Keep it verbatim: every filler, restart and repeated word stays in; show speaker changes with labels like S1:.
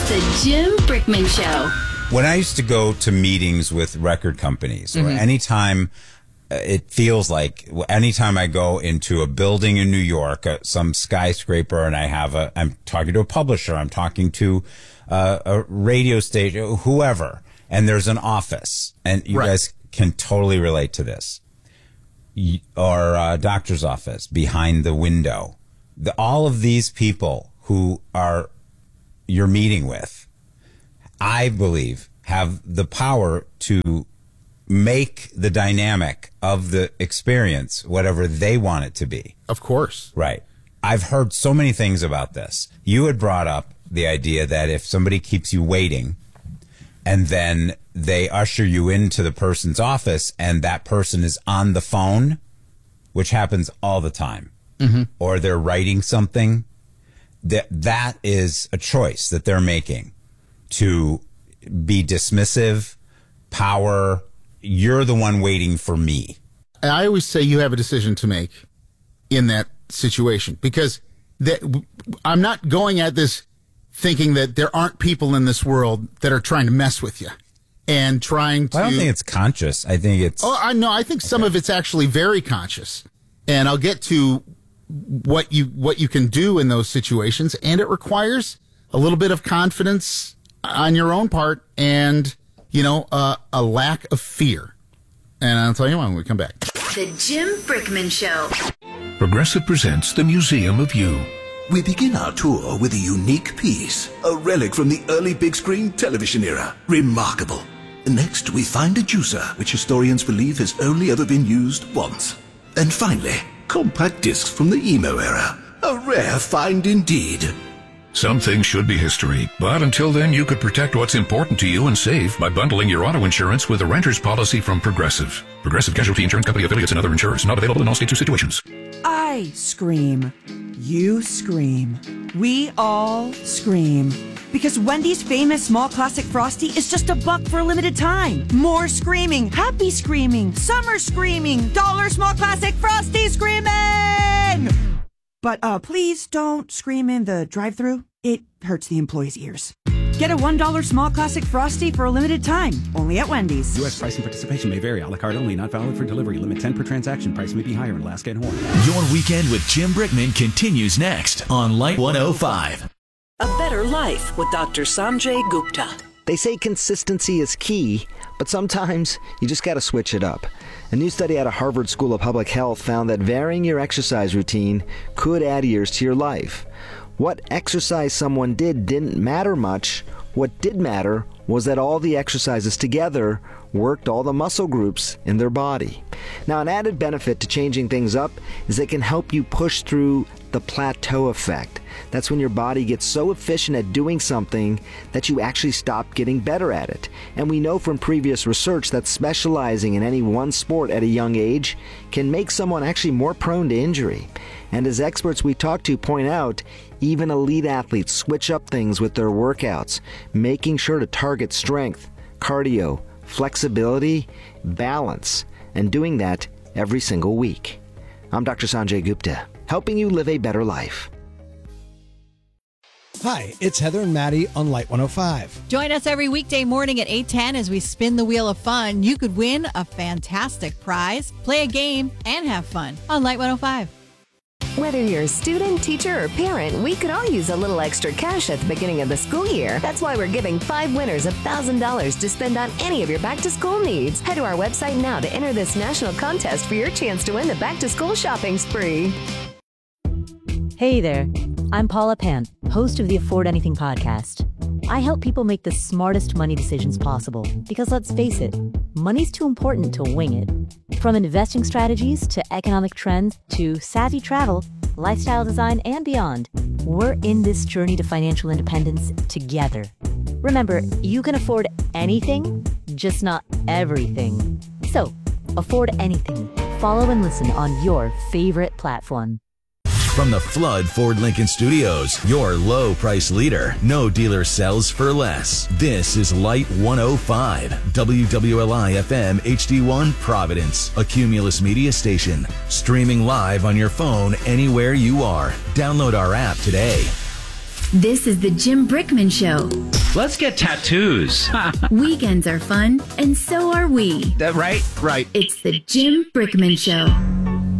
S1: The Jim Brickman Show.
S2: When I used to go to meetings with record companies, mm-hmm. or anytime uh, it feels like anytime I go into a building in New York, uh, some skyscraper, and I have a, I'm talking to a publisher, I'm talking to uh, a radio station, whoever, and there's an office, and you right. guys can totally relate to this, or a doctor's office behind the window. The, all of these people who are you're meeting with, I believe, have the power to make the dynamic of the experience whatever they want it to be.
S3: Of course.
S2: Right. I've heard so many things about this. You had brought up the idea that if somebody keeps you waiting and then they usher you into the person's office and that person is on the phone, which happens all the time, mm-hmm. or they're writing something, that that is a choice that they're making to be dismissive, power. You're the one waiting for me.
S3: I always say you have a decision to make in that situation, because that I'm not going at this thinking that there aren't people in this world that are trying to mess with you and trying to.
S2: Well, I don't think it's conscious. I think it's.
S3: Oh, I know. I think okay. some of it's actually very conscious, and I'll get to what you what you can do in those situations, and it requires a little bit of confidence on your own part, and you know, uh, a lack of fear. And I'll tell you when we come back.
S1: The Jim Brickman Show.
S4: Progressive presents the Museum of You.
S5: We begin our tour with a unique piece, a relic from the early big screen television era. Remarkable. Next, we find a juicer, which historians believe has only ever been used once. And finally, compact discs from the emo era. A rare find indeed.
S4: Some things should be history, but until then you could protect what's important to you and save by bundling your auto insurance with a renter's policy from Progressive. Progressive Casualty Insurance Company affiliates and other insurers. Not available in all states or situations.
S6: I scream. You scream. We all scream. Because Wendy's famous small classic Frosty is just a buck for a limited time. More screaming, happy screaming, summer screaming, dollar small classic Frosty screaming! But uh, please don't scream in the drive-thru. It hurts the employees' ears. Get a one dollar small classic Frosty for a limited time, only at Wendy's.
S7: U S price and participation may vary. A la carte only, not valid for delivery. Limit ten per transaction. Price may be higher in Alaska and Hawaii.
S8: Your weekend with Jim Brickman continues next on Light one oh five.
S9: A Better Life with Doctor Sanjay Gupta.
S10: They say consistency is key, but sometimes you just got to switch it up. A new study out of Harvard School of Public Health found that varying your exercise routine could add years to your life. What exercise someone did didn't matter much. What did matter was that all the exercises together worked all the muscle groups in their body. Now, an added benefit to changing things up is they can help you push through the plateau effect. That's when your body gets so efficient at doing something that you actually stop getting better at it. And we know from previous research that specializing in any one sport at a young age can make someone actually more prone to injury. And as experts we talk to point out, even elite athletes switch up things with their workouts, making sure to target strength, cardio, flexibility, balance, and doing that every single week. I'm Doctor Sanjay Gupta, helping you live a better life.
S11: Hi, it's Heather and Maddie on Light one oh five.
S12: Join us every weekday morning at eight ten as we spin the wheel of fun. You could win a fantastic prize, play a game, and have fun on Light one oh five.
S13: Whether you're a student, teacher, or parent, we could all use a little extra cash at the beginning of the school year. That's why we're giving five winners one thousand dollars to spend on any of your back-to-school needs. Head to our website now to enter this national contest for your chance to win the back-to-school shopping spree.
S14: Hey there, I'm Paula Pant, host of the Afford Anything podcast. I help people make the smartest money decisions possible because, let's face it, money's too important to wing it. From investing strategies to economic trends to savvy travel, lifestyle design, and beyond, we're in this journey to financial independence together. Remember, you can afford anything, just not everything. So, afford anything. Follow and listen on your favorite platform.
S8: From the Flood Ford Lincoln Studios, your low price leader. No dealer sells for less. This is Light one oh five, W W L I F M H D one Providence, a Cumulus media station. Streaming live on your phone anywhere you are. Download our app today.
S1: This is the Jim Brickman Show.
S15: Let's get tattoos.
S1: Weekends are fun, and so are we.
S15: That right?
S3: Right.
S1: It's the Jim Brickman Show.